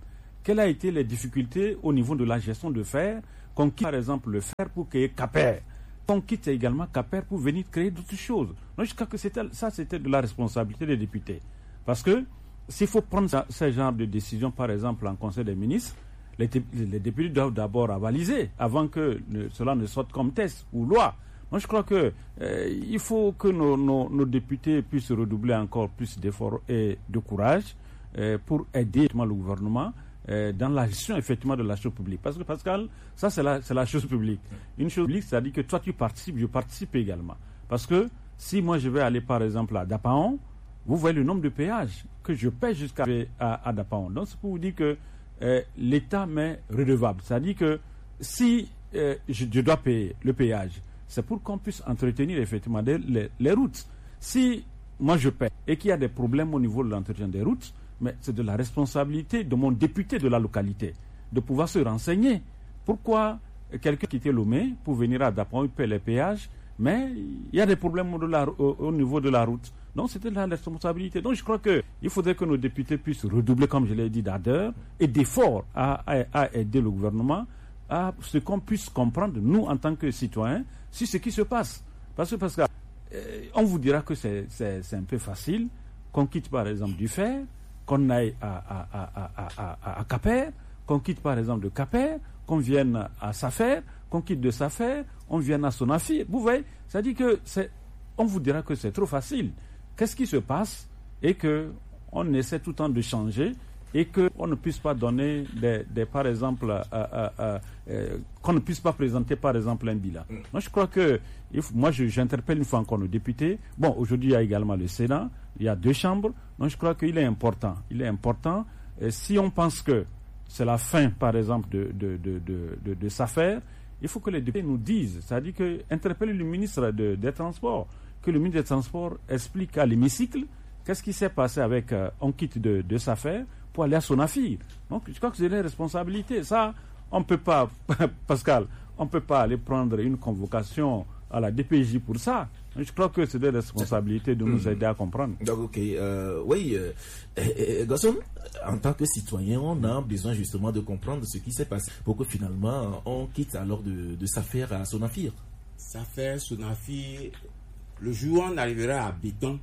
quelles ont été les difficultés au niveau de la gestion de fer, qu'on quitte par exemple le fer pour créer Caper, qu'on quitte également Caper pour venir créer d'autres choses. Donc je crois que c'était, ça c'était de la responsabilité des députés. Parce que s'il faut prendre ça, ce genre de décision par exemple en Conseil des ministres, les, les députés doivent d'abord avaliser avant que le, cela ne sorte comme test ou loi. Moi, je crois que euh, il faut que nos, nos, nos députés puissent redoubler encore plus d'efforts et de courage euh, pour aider le gouvernement euh, dans la gestion effectivement de la chose publique. Parce que Pascal, ça c'est la, c'est la chose publique. Une chose publique, c'est-à-dire que toi tu participes, je participe également. Parce que si moi je vais aller par exemple à Dapaon, vous voyez le nombre de péages que je paie jusqu'à à, à Dapaon. Donc c'est pour vous dire que euh, l'État m'est redevable. C'est-à-dire que si euh, je, je dois payer le péage, c'est pour qu'on puisse entretenir effectivement des, les, les routes. Si moi je paie et qu'il y a des problèmes au niveau de l'entretien des routes, mais c'est de la responsabilité de mon député de la localité de pouvoir se renseigner. Pourquoi quelqu'un qui était Lomé pour venir à Dapaon, il paie les péages, mais il y a des problèmes au, la, au, au niveau de la route. Donc c'était de la responsabilité. Donc je crois qu'il faudrait que nos députés puissent redoubler, comme je l'ai dit, d'ardeur et d'efforts à, à, à aider le gouvernement à ce qu'on puisse comprendre, nous, en tant que citoyens, sur ce qui se passe. Parce que, parce que euh, on vous dira que c'est, c'est, c'est un peu facile, qu'on quitte par exemple du fer, qu'on aille à, à, à, à, à, à Caper, qu'on quitte par exemple de Caper, qu'on vienne à Safer, qu'on quitte de Safer, on vienne à Sonafir. Vous voyez, ça dit que c'est, on vous dira que c'est trop facile. Qu'est-ce qui se passe et qu'on essaie tout le temps de changer et qu'on ne puisse pas donner des, des par exemple, euh, euh, euh, euh, qu'on ne puisse pas présenter par exemple un bilan. Mm. Moi je crois que, if, moi je, j'interpelle une fois encore nos députés. Bon, aujourd'hui il y a également le Sénat, il y a deux chambres. Donc je crois qu'il est important. Il est important. Et si on pense que c'est la fin par exemple de, de, de, de, de, de Safer, il faut que les députés nous disent, c'est-à-dire que interpeller le ministre de, des Transports, que le ministre des Transports explique à l'hémicycle qu'est-ce qui s'est passé avec euh, on quitte de, de Safer pour aller à Sonafir. Donc, je crois que c'est les responsabilités. Ça, on ne peut pas, Pascal, on ne peut pas aller prendre une convocation à la D P J pour ça. Je crois que c'est des responsabilités de nous aider à comprendre. Donc, ok. Euh, oui, euh, euh, Gasson, en tant que citoyen, on a besoin justement de comprendre ce qui s'est passé pour que finalement, on quitte alors de, de Safer à Sonafir. Safer, Sonafir, le jour où on arrivera à Béton,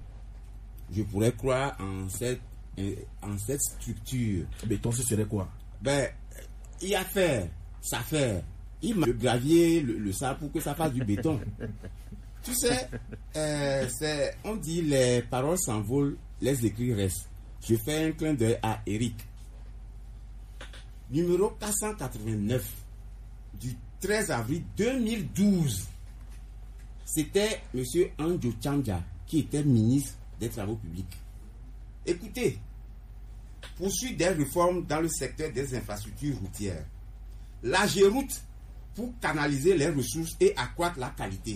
je pourrais croire en cette en cette structure. Béton, ce serait quoi? Ben, il y a faire, ça fait. Il m'a le gravier, le, le sable pour que ça fasse du béton. Tu sais, euh, c'est, on dit les paroles s'envolent, les écrits restent. Je fais un clin d'œil à Eric. Numéro quatre cent quatre-vingt-neuf du treize avril deux mille douze. C'était M. Anjo Chanja qui était ministre des Travaux publics. Écoutez, poursuite des réformes dans le secteur des infrastructures routières. La Géroute pour canaliser les ressources et accroître la qualité.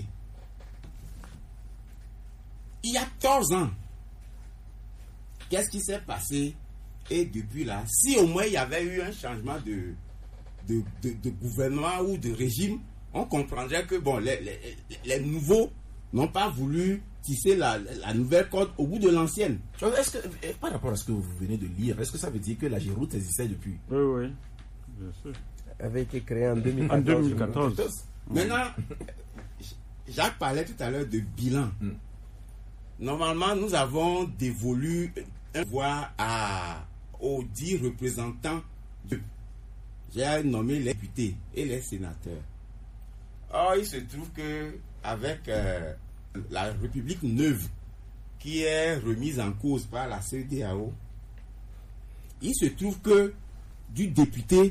Il y a quatorze ans, qu'est-ce qui s'est passé? Et depuis là, si au moins il y avait eu un changement de, de, de, de gouvernement ou de régime, on comprendrait que bon, les, les, les nouveaux n'ont pas voulu tisser la, la nouvelle corde au bout de l'ancienne. Est-ce que, par rapport à ce que vous venez de lire, est-ce que ça veut dire que la Géroute existait depuis? Oui, oui, bien sûr. Avait été créée en deux mille quatorze. En deux mille quatorze. Maintenant, Jacques parlait tout à l'heure de bilan. Mm. Normalement, nous avons dévolu un pouvoir à, aux dix représentants. De, j'ai nommé les députés et les sénateurs. Or, il se trouve que avec euh, la République neuve qui est remise en cause par la C E D A O, il se trouve que du député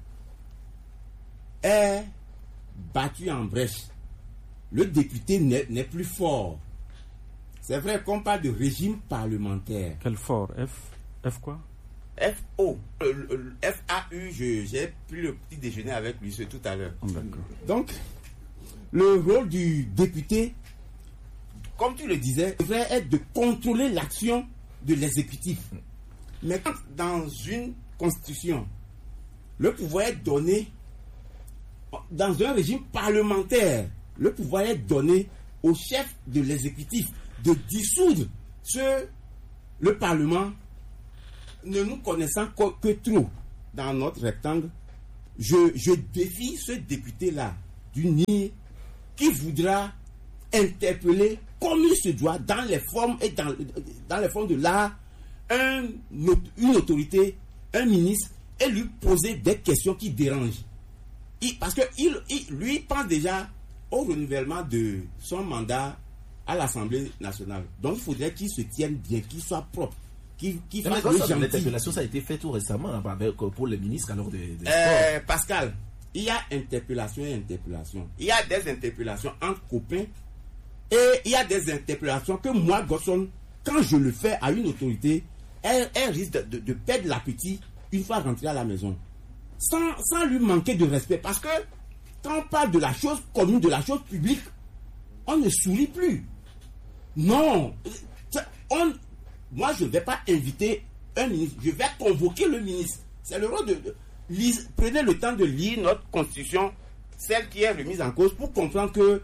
est battu en brèche. Le député n'est, n'est plus fort. C'est vrai qu'on parle de régime parlementaire. Quel fort? F F quoi? F O. F A U, je, j'ai pris le petit déjeuner avec lui, c'est tout à l'heure. Oh, d'accord. Donc, le rôle du député, comme tu le disais, devrait être de contrôler l'action de l'exécutif. Mais quand dans une constitution, le pouvoir est donné, dans un régime parlementaire, le pouvoir est donné au chef de l'exécutif de dissoudre ce, le Parlement, ne nous connaissant que, que trop. dans notre rectangle, je, je défie ce député-là du N I qui voudra interpeller comme il se doit dans les formes et dans, dans les formes de l'art un, une autorité, un ministre, et lui poser des questions qui dérangent. Il, parce que il, il, lui pense déjà au renouvellement de son mandat à l'Assemblée nationale. Donc il faudrait qu'il se tienne bien, qu'il soit propre. Qui, qui fasse le gentil. L'interpellation, ça a été fait tout récemment avec, pour le ministre alors de, de euh, Pascal, il y a interpellation et interpellation. Il y a des interpellations entre copains et il y a des interpellations que moi, Godson, quand je le fais à une autorité, elle, elle risque de, de, de perdre l'appétit une fois rentrée à la maison. Sans, sans lui manquer de respect. Parce que quand on parle de la chose commune, de la chose publique, on ne sourit plus. Non. On... Moi, je ne vais pas inviter un ministre. Je vais convoquer le ministre. C'est le rôle de... de lise, prenez le temps de lire notre constitution, celle qui est remise en cause, pour comprendre que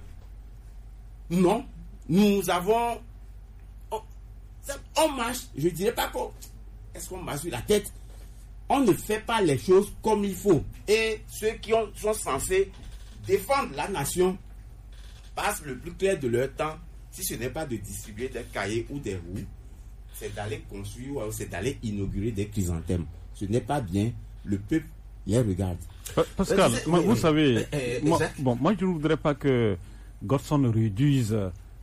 non, nous avons... On, on marche, je ne dirais pas qu'on... Est-ce qu'on marche sur la tête? On ne fait pas les choses comme il faut. Et ceux qui ont, sont censés défendre la nation passent le plus clair de leur temps, si ce n'est pas de distribuer des cahiers ou des roues, c'est d'aller construire ou c'est d'aller inaugurer des chrysanthèmes. Ce n'est pas bien. Le peuple les regarde. Pascal, moi, vous savez, moi, bon, moi je ne voudrais pas que Godson réduise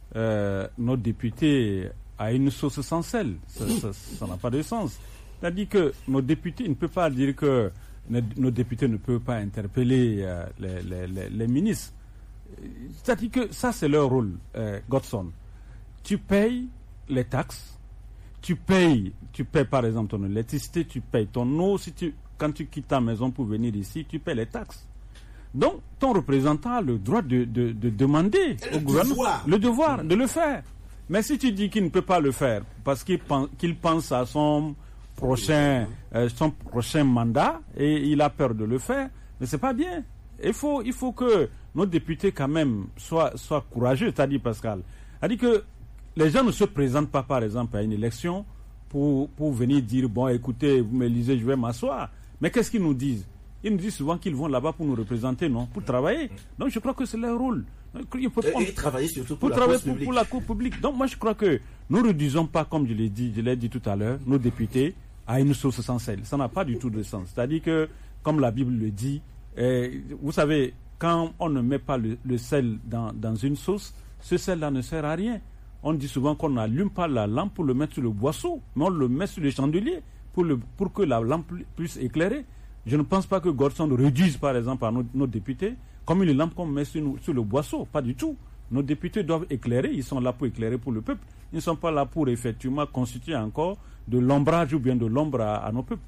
euh, nos députés à une sauce sans sel. Ça n'a pas de sens. C'est-à-dire que nos députés, il ne peut pas dire que nos députés ne peuvent pas interpeller euh, les, les, les, les ministres. C'est-à-dire que ça, c'est leur rôle, euh, Godson. Tu payes les taxes. Tu payes, tu payes par exemple ton électricité, tu payes ton eau. Si tu, quand tu quittes ta maison pour venir ici, tu payes les taxes. Donc, ton représentant a le droit de, de, de demander au gouvernement devoir. le devoir de le faire. Mais si tu dis qu'il ne peut pas le faire parce qu'il pense, qu'il pense à son prochain, euh, son prochain mandat et il a peur de le faire, mais c'est pas bien. Il faut, il faut que nos députés quand même soient, soient courageux, t'as dit Pascal. A dit que les gens ne se présentent pas, par exemple, à une élection pour, pour venir dire, bon, écoutez, vous m'élisez, je vais m'asseoir. Mais qu'est-ce qu'ils nous disent? Ils nous disent souvent qu'ils vont là-bas pour nous représenter, non? Pour travailler. Donc, je crois que c'est leur rôle. Il faut prendre, et travailler surtout pour, pour la travailler cause pour, publique. pour la cause publique. Donc, moi, je crois que nous ne réduisons pas, comme je l'ai dit, je l'ai dit tout à l'heure, nos députés à une sauce sans sel. Ça n'a pas du tout de sens. C'est-à-dire que, comme la Bible le dit, eh, vous savez, quand on ne met pas le, le sel dans, dans une sauce, ce sel-là ne sert à rien. On dit souvent qu'on n'allume pas la lampe pour le mettre sur le boisseau, mais on le met sur le chandelier pour, le, pour que la lampe puisse éclairer. Je ne pense pas que Godson réduise, par exemple, à nos, nos députés comme une lampe qu'on met sur, sur le boisseau. Pas du tout. Nos députés doivent éclairer. Ils sont là pour éclairer pour le peuple. Ils ne sont pas là pour, effectivement, constituer encore de l'ombrage ou bien de l'ombre à, à nos peuples.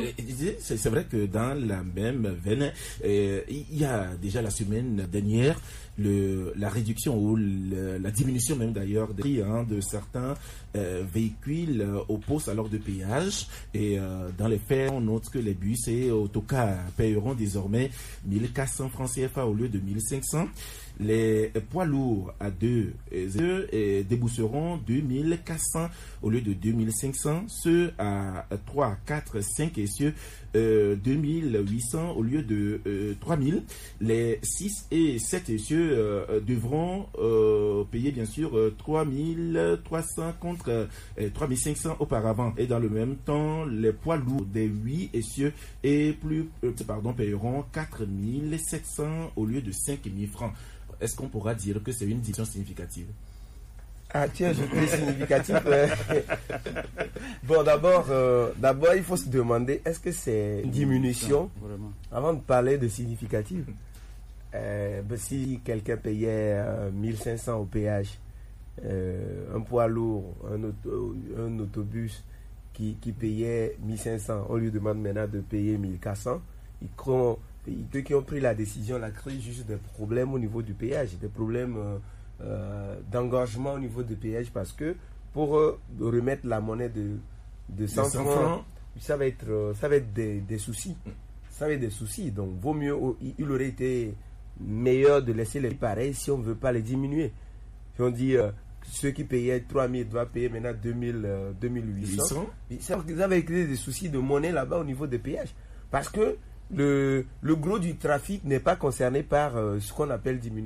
C'est vrai que dans la même veine, euh, il y a déjà la semaine dernière le, la réduction ou le, la diminution même d'ailleurs des prix hein, de certains euh, véhicules euh, au poste alors de péage. Et euh, dans les faits, on note que les bus et autocars paieront désormais mille quatre cents francs C F A au lieu de mille cinq cents. Les poids lourds à deux et débousseront deux mille quatre cents au lieu de deux mille cinq cents. Ceux à trois, quatre, cinq essieux, euh, deux mille huit cents au lieu de euh, trois mille. Les six et sept essieux euh, devront euh, payer bien sûr euh, trois mille trois cents contre euh, trois mille cinq cents auparavant. Et dans le même temps, les poids lourds des huit essieux et plus, euh, pardon, payeront quatre mille sept cents au lieu de cinq mille francs. Est-ce qu'on pourra dire que c'est une diminution significative? Ah tiens, je suis significatif. euh. Bon, d'abord, euh, d'abord, il faut se demander, est-ce que c'est une diminution? Vraiment. Avant de parler de significative, euh, ben, si quelqu'un payait euh, mille cinq cents au péage, euh, un poids lourd, un, auto, un autobus qui, qui payait mille cinq cents, on lui demande maintenant de payer mille quatre cents, ils croient... Ceux qui ont pris la décision, la créent juste des problèmes au niveau du péage, des problèmes euh, euh, d'engagement au niveau du péage, parce que pour euh, remettre la monnaie de, de cent francs, ça va être, euh, ça va être des, des soucis. Ça va être des soucis. Donc, vaut mieux, il aurait été meilleur de laisser les pareils si on ne veut pas les diminuer. Si on dit euh, ceux qui payaient trois mille doivent payer maintenant deux mille, euh, deux mille huit cents, ça va créer des soucis de monnaie là-bas au niveau des péages. Parce que le, le gros du trafic n'est pas concerné par euh, ce qu'on appelle diminution